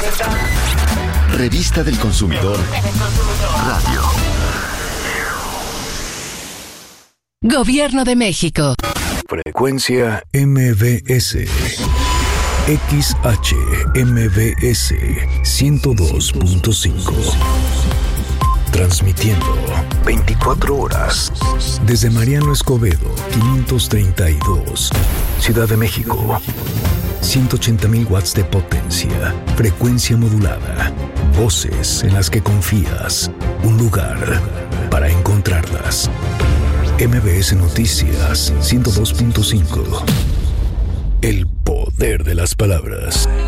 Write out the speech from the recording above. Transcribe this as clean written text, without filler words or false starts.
Revista del Consumidor Radio. Gobierno de México. Frecuencia MBS. XHMBS 102.5. Transmitiendo 24 horas desde Mariano Escobedo 532, Ciudad de México. 180,000 watts de potencia, frecuencia modulada, voces en las que confías, un lugar para encontrarlas. MBS Noticias 102.5. El poder de las palabras.